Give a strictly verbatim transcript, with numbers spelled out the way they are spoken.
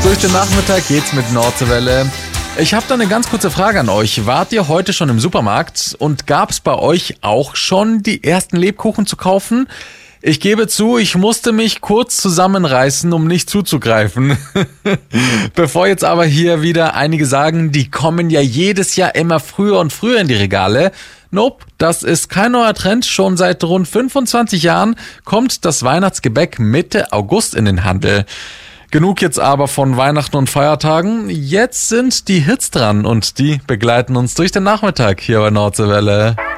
Durch den Nachmittag geht's mit Nordseewelle. Ich habe da eine ganz kurze Frage an euch. Wart ihr heute schon im Supermarkt und gab's bei euch auch schon die ersten Lebkuchen zu kaufen? Ich gebe zu, ich musste mich kurz zusammenreißen, um nicht zuzugreifen. Bevor jetzt aber hier wieder einige sagen, die kommen ja jedes Jahr immer früher und früher in die Regale. Nope, das ist kein neuer Trend. Schon seit rund fünfundzwanzig Jahren kommt das Weihnachtsgebäck Mitte August in den Handel. Genug jetzt aber von Weihnachten und Feiertagen. Jetzt sind die Hits dran und die begleiten uns durch den Nachmittag hier bei Nordseewelle.